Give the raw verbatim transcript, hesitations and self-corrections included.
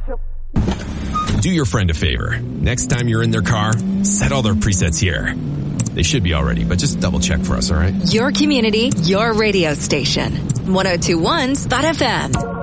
Do your friend a favor. Next time you're in their car, set all their presets here. They should be already, but just double check for us, all right? Your community, your radio station. one oh two point one Spot F M.